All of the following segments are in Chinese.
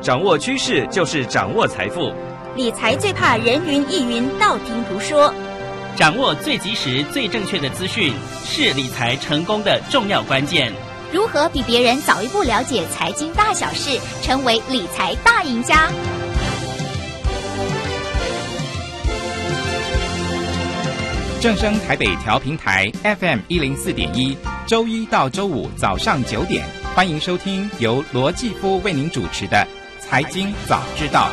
掌握趋势就是掌握财富。 理财最怕人云亦云，道听途说。 掌握最及时、最正确的资讯，是理财成功的重要关键。 如何比别人早一步了解财经大小事，成为理财大赢家？ 正声台北调频台 FM104.1，周一到周五早上9点，欢迎收听由罗继夫为您主持的《财经早知道》。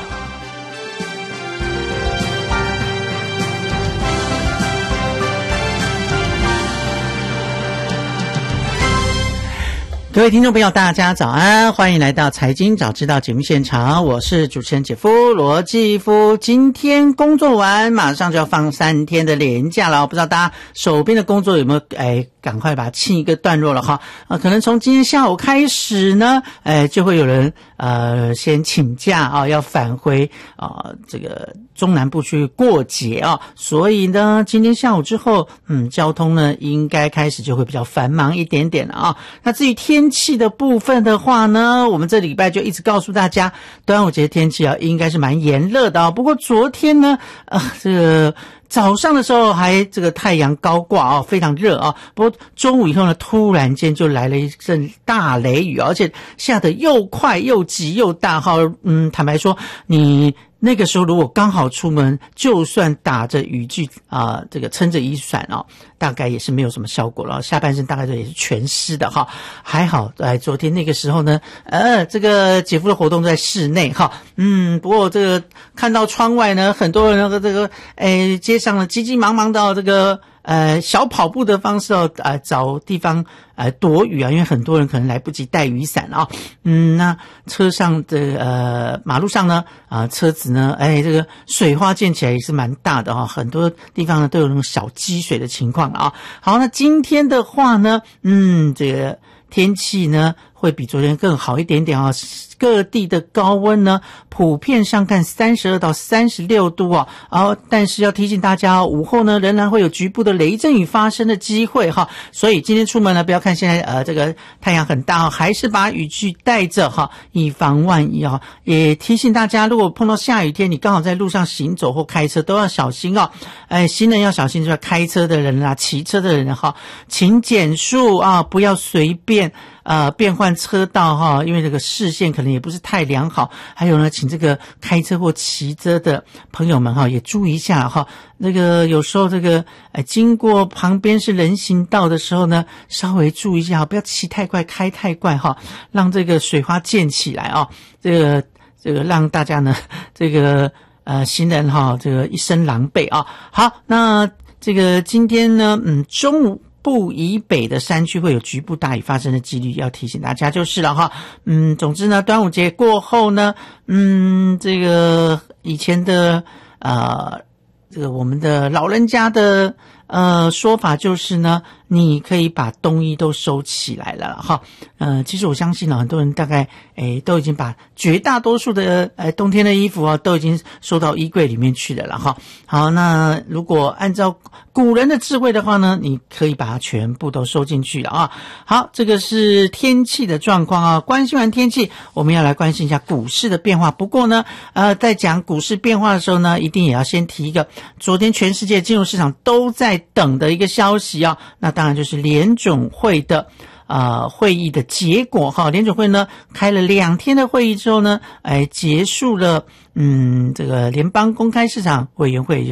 各位听众朋友大家早安，欢迎来到财经早知道节目现场，我是主持人姐夫罗继夫。今天工作完马上就要放3天的连假了，不知道大家手边的工作有没有赶快把它清一个段落了哈。可能从今天下午开始呢就会有人先请假啊，要返回这个中南部去过节啊，所以呢今天下午之后交通呢应该开始就会比较繁忙一点点了啊。那至于天气的部分的话呢，我们这礼拜就一直告诉大家端午节天气应该是蛮炎热的不过昨天呢这个早上的时候还这个太阳高挂非常热不过中午以后呢突然间就来了一阵大雷雨而且下得又快又急又大坦白说你那个时候如果刚好出门，就算打着雨具这个撑着雨伞大概也是没有什么效果了，下半身大概也是全湿的还好昨天那个时候呢这个姐夫的活动在室内不过这个看到窗外呢很多人这个街上呢急急忙忙的这个小跑步的方式找地方躲雨因为很多人可能来不及带雨伞那车上的马路上呢车子呢这个水花溅起来也是蛮大的很多地方呢都有那种小积水的情况好，那今天的话呢这个天气呢会比昨天更好一点点各地的高温呢普遍上看32到36度但是要提醒大家午后呢仍然会有局部的雷阵雨发生的机会所以今天出门呢不要看现在这个太阳很大还是把雨具带着以防万一也提醒大家如果碰到下雨天你刚好在路上行走或开车都要小心行人要小心，就是开车的人骑车的人请减速不要随便变换车道因为这个视线可能也不是太良好，还有呢请这个开车或骑车的朋友们也注意一下那个有时候这个经过旁边是人行道的时候呢稍微注意一下不要骑太快开太快让这个水花溅起来这个让大家呢这个行人这个一身狼狈好，那这个今天呢中午部以北的山区会有局部大雨发生的几率，要提醒大家就是了总之呢端午节过后呢这个以前的这个我们的老人家的说法就是呢你可以把冬衣都收起来了其实我相信很多人大概都已经把绝大多数的冬天的衣服都已经收到衣柜里面去了好，那如果按照古人的智慧的话呢你可以把它全部都收进去了好，这个是天气的状况关心完天气我们要来关心一下股市的变化。不过呢在讲股市变化的时候呢一定也要先提一个昨天全世界金融市场都在等的一个消息那当然就是联准会的会议的结果联准会呢开了2天的会议之后呢结束了这个联邦公开市场委员会也就是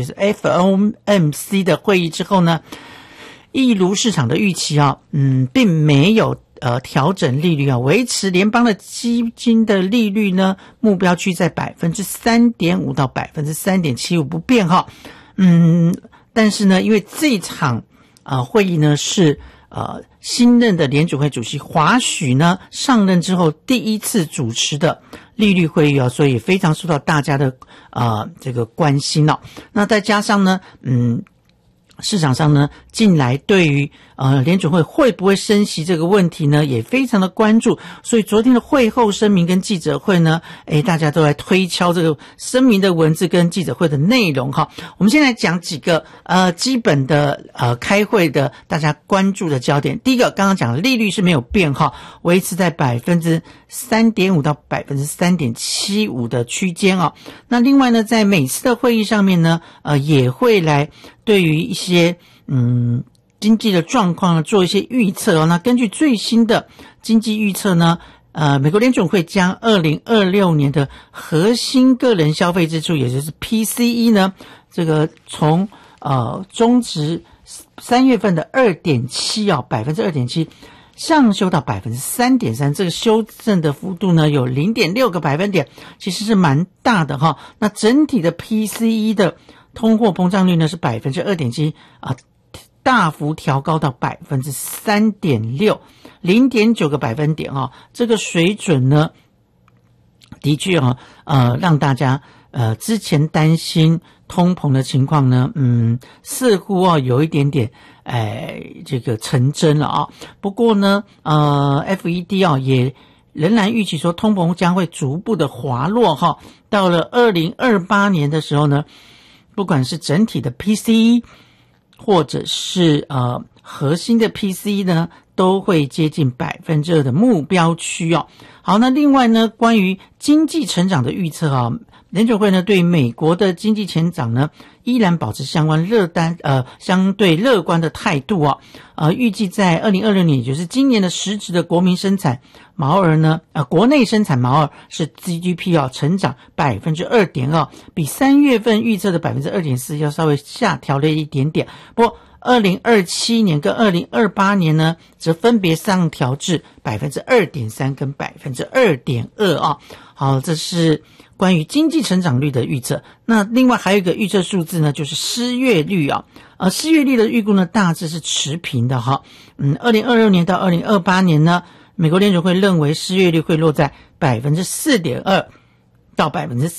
FOMC 的会议之后呢一如市场的预期并没有调整利率维持联邦的基金的利率呢目标区在 3.5% 到 3.75% 不变但是呢因为这场会议呢是新任的联准会主席华许呢上任之后第一次主持的利率会议所以也非常受到大家的这个关心那再加上呢市场上呢，近来对于联准会会不会升息这个问题呢，也非常的关注。所以昨天的会后声明跟记者会呢，大家都来推敲这个声明的文字跟记者会的内容哈。我们先来讲几个基本的开会的大家关注的焦点。第一个，刚刚讲的利率是没有变哈，维持在 3.5% 到 3.75% 的区间啊。那另外呢，在每次的会议上面呢，也会来对于一些经济的状况呢做一些预测哦。那根据最新的经济预测呢，美国联准会将2026年的核心个人消费支出，也就是 PCE 呢，这个从中值3月份的 2.7% 啊 2.7%上修到 3.3%， 这个修正的幅度呢有 0.6 个百分点，其实是蛮大的哈。那整体的 PCE 的通货膨胀率呢是 2.7%， 大幅调高到 3.6%， 0.9 个百分点啊。这个水准呢的确让大家之前担心通膨的情况呢似乎有一点点这个成真了啊。不过呢FED 也仍然预期说通膨将会逐步的滑落哈。到了2028年的时候呢，不管是整体的 PCE 或者是核心的 PCE 呢，都会接近 2% 的目标区哦。好，那另外呢，关于经济成长的预测啊，联准会呢对美国的经济成长呢依然保持相对乐观的态度啊。预计在2026年，也就是今年的实质的国民生产毛额呢，国内生产毛额是 GDP 成长 2.2%， 比3月份预测的 2.4% 要稍微下调了一点点。不过2027年跟2028年呢，则分别上调至 2.3% 跟 2.2% 啊。好，这是关于经济成长率的预测。那另外还有一个预测数字呢，就是失业率啊。失业率的预估呢，大致是持平的哈。2026年到2028年呢，美国联准会认为失业率会落在 4.2% 到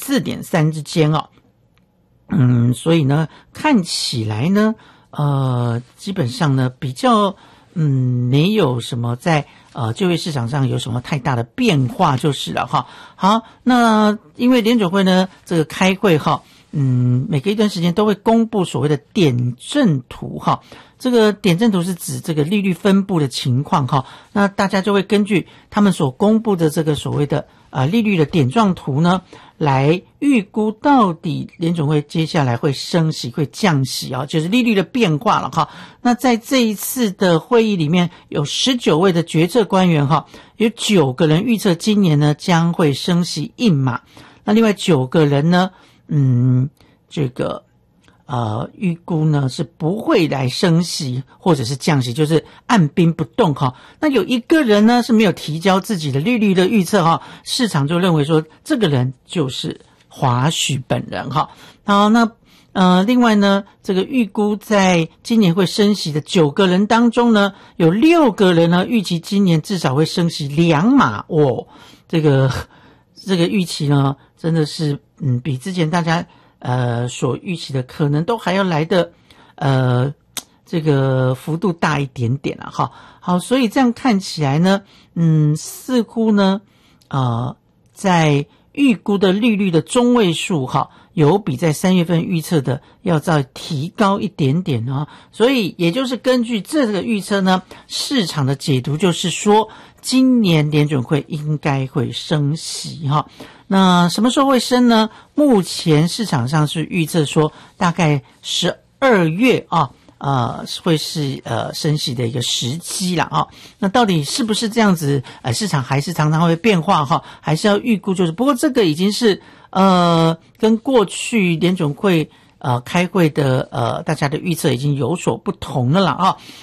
4.3% 之间哦。所以呢，看起来呢基本上呢比较没有什么在就业市场上有什么太大的变化就是了哈。好，那因为联准会呢这个开会哈，每隔一段时间都会公布所谓的点阵图哈。这个点阵图是指这个利率分布的情况哈。那大家就会根据他们所公布的这个所谓的利率的点状图呢，来预估到底联准会接下来会升息会降息啊，就是利率的变化了哈。那在这一次的会议里面，有19位的决策官员哈，有9个人预测今年呢将会升息1码，那另外9个人呢这个预估呢是不会来升息或者是降息，就是按兵不动哈。那有一个人呢是没有提交自己的利率的预测哈，市场就认为说这个人就是华许本人哈。好，那另外呢，这个预估在今年会升息的9个人当中呢，有6个人呢预期今年至少会升息2码哦。这个预期呢真的是比之前大家所预期的可能都还要来的这个幅度大一点点了哈。好，所以这样看起来呢似乎呢在预估的利率的中位数哈，有比在3月份预测的要再提高一点点啊。所以也就是根据这个预测呢，市场的解读就是说今年联准会应该会升息哈。那什么时候会升呢？目前市场上是预测说大概12月会是升息的一个时机啦啊。那到底是不是这样子？市场还是常常会变化哈，还是要预估就是。不过这个已经是跟过去联准会开会的大家的预测已经有所不同了啦啊。